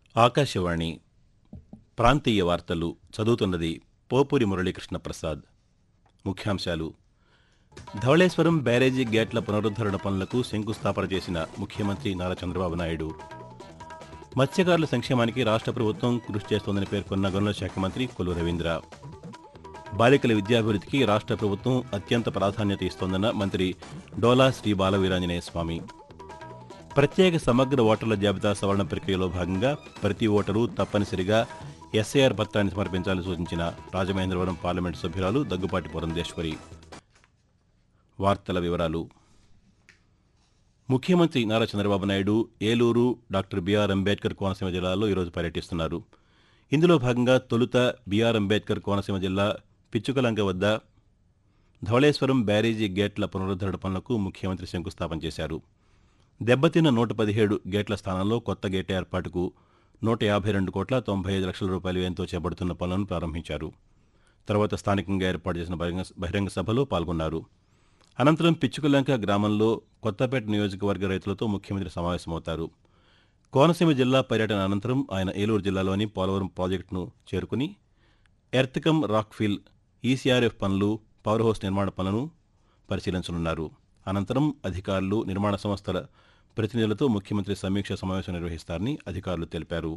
ఆకాశవాణి ప్రాంతీయ వార్తలు చదువుతున్నది పోపూరి మురళీకృష్ణ ప్రసాద్. ముఖ్యాంశాలు: ధవళేశ్వరం బ్యారేజీ గేట్ల పునరుద్దరణ పనులకు శంకుస్థాపన చేసిన ముఖ్యమంత్రి నారా చంద్రబాబు నాయుడు. మత్స్యకారుల సంక్షేమానికి రాష్ట్ర ప్రభుత్వం కృషి చేస్తోందని పేర్కొన్న గనుల శాఖ మంత్రి కొల్లు రవీంద్ర. బాలికల విద్యాభివృద్ధికి రాష్ట్ర ప్రభుత్వం అత్యంత ప్రాధాన్యత ఇస్తోందన్న మంత్రి డోలా శ్రీ బాలవీరాంజనేయ స్వామి. ప్రత్యేక సమగ్ర ఓటర్ల జాబితా సవరణ ప్రక్రియలో భాగంగా ప్రతి ఓటరు తప్పనిసరిగా ఎస్ఐఆర్ పత్రాన్ని సమర్పించాలని సూచించిన రాజమహేంద్రవరం పార్లమెంటు సభ్యురాలు దగ్గుపాటి పురంధేశ్వరి. వార్తల వివరాలు. ముఖ్యమంత్రి నారా చంద్రబాబు నాయుడు ఏలూరు, డాక్టర్ బీఆర్ అంబేద్కర్ కోనసీమ జిల్లాల్లో ఈరోజు పర్యటిస్తున్నారు. ఇందులో భాగంగా తొలుత బీఆర్ అంబేద్కర్ కోనసీమ జిల్లా పిచ్చుకలంక వద్ద ధవళేశ్వరం బ్యారేజీ గేట్ల పునరుద్దరణ పనులకు ముఖ్యమంత్రి శంకుస్థాపన చేశారు. దెబ్బతిన్న 117 గేట్ల స్థానంలో కొత్త గేట్ల ఏర్పాటుకు 152,95,00,000 రూపాయల వ్యయంతో చేపడుతున్న పనులను ప్రారంభించారు. తర్వాత స్థానికంగా ఏర్పాటు చేసిన బహిరంగ సభలో పాల్గొన్నారు. అనంతరం పిచ్చుకలంక గ్రామంలో కొత్తపేట నియోజకవర్గ రైతులతో ముఖ్యమంత్రి సమావేశమవుతారు. కోనసీమ జిల్లా పర్యటన అనంతరం ఆయన ఏలూరు జిల్లాలోని పోలవరం ప్రాజెక్టును చేరుకుని ఎర్త్కమ్ రాక్ఫిల్, ఈసీఆర్ఎఫ్ పనులు, పవర్ హౌస్ నిర్మాణ పనులను పరిశీలించనున్నారు. అనంతరం అధికారులు, నిర్మాణ సంస్థల ప్రతినిధులతో ముఖ్యమంత్రి సమీక్ష సమావేశం నిర్వహిస్తారని అధికారులు తెలిపారు.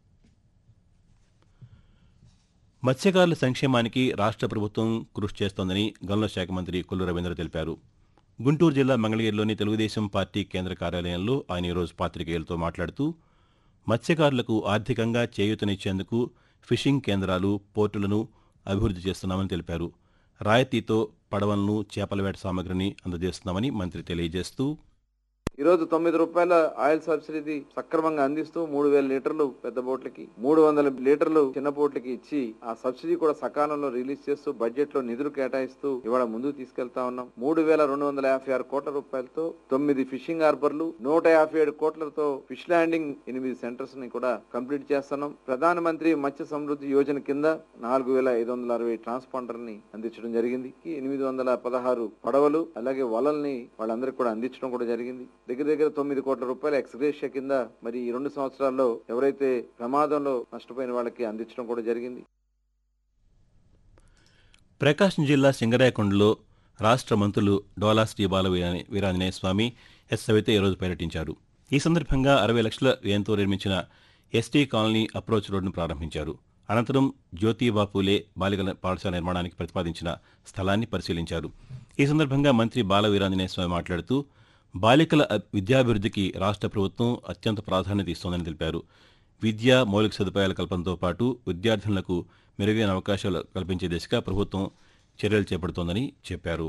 మత్స్యకారుల సంక్షేమానికి రాష్ట్ర ప్రభుత్వం కృషి చేస్తోందని గనుల శాఖ మంత్రి కొల్లు రవీంద్ర తెలిపారు. గుంటూరు జిల్లా మంగళగిరిలోని తెలుగుదేశం పార్టీ కేంద్ర కార్యాలయంలో ఆయన ఈరోజు పాతికేయులతో మాట్లాడుతూ మత్స్యకారులకు ఆర్థికంగా చేయూతనిచ్చేందుకు ఫిషింగ్ కేంద్రాలు, పోర్టులను అభివృద్ధి చేస్తున్నామని తెలిపారు. రాయితీతో పడవలను, చేపల వేట సామగ్రిని అందజేస్తున్నామని మంత్రి తెలియజేస్తూ, ఈరోజు 9 రూపాయల ఆయిల్ సబ్సిడీ సక్రమంగా అందిస్తూ 3,000 లీటర్లు పెద్ద బోట్లకి, 300 లీటర్లు చిన్న బోట్లకి ఇచ్చి ఆ సబ్సిడీ కూడా సకాలంలో రిలీజ్ చేస్తూ బడ్జెట్ లో నిధులు కేటాయిస్తూ ఇవాళ ముందుకు తీసుకెళ్తా ఉన్నాం. 3,256 కోట్ల రూపాయలతో 9 ఫిషింగ్ హార్బర్లు, 157 కోట్లతో ఫిష్ ల్యాండింగ్ 8 సెంటర్స్ ని కూడా కంప్లీట్ చేస్తున్నాం. ప్రధానమంత్రి మత్స్య సమృద్ధి యోజన కింద 4,560 ట్రాన్స్పాండర్ ని అందించడం జరిగింది. 816 పడవలు, అలాగే వలల్ని వాళ్ళందరికీ కూడా అందించడం కూడా జరిగింది. దగ్గర 9 కోట్ల రూపాయల ఎక్స్గ్రేషియా కింద మరి ఈ 2 సంవత్సరాల్లో ఎవరైతే ప్రమాదంలో నష్టపోయిన వాళ్ళకి అందించడం కూడా జరిగింది. ప్రకాశం జిల్లా సింగరాయకొండలో రాష్ట్ర మంత్రులు డోలా శ్రీ బాలవీరాంజనేయ స్వామి, ఎస్ సవిత ఈరోజు పర్యటించారు. ఈ సందర్భంగా 60 లక్షల వ్యయంతో నిర్మించిన ఎస్టీ కాలనీ అప్రోచ్ రోడ్డును ప్రారంభించారు. అనంతరం జ్యోతిబా పూలే బాలికల పాఠశాల నిర్మాణానికి ప్రతిపాదించిన స్థలాన్ని పరిశీలించారు. ఈ సందర్భంగా మంత్రి బాలవీరాంజనేయ స్వామి మాట్లాడుతూ బాలికల విద్యాభివృద్ధికి రాష్ట్ర ప్రభుత్వం అత్యంత ప్రాధాన్యత ఇస్తోందని తెలిపారు. విద్య, మౌలిక సదుపాయాల కల్పనతో పాటు విద్యార్థులకు మెరుగైన అవకాశాలు కల్పించే దిశగా ప్రభుత్వం చర్యలు చేపడుతోందని చెప్పారు.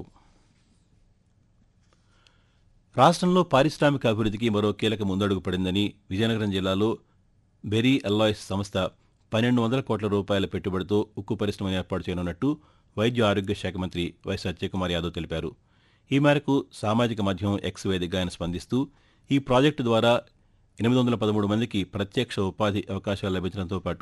రాష్ట్రంలో పారిశ్రామిక అభివృద్ధికి మరో కీలక ముందడుగు పడిందని విజయనగరం జిల్లాలో బెరీ అల్లాయ్స్ సంస్థ 1,200 కోట్ల రూపాయల పెట్టుబడితో ఉక్కు పరిశ్రమను ఏర్పాటు చేయనున్నట్టు వైద్య ఆరోగ్య శాఖ మంత్రి వై సత్యకుమార్ యాదవ్ తెలిపారు. ఈ మేరకు సామాజిక మాధ్యమం ఎక్స్ వేదికగా ఆయన స్పందిస్తూ ఈ ప్రాజెక్టు ద్వారా 813 మందికి ప్రత్యక్ష ఉపాధి అవకాశాలు లభించడంతో పాటు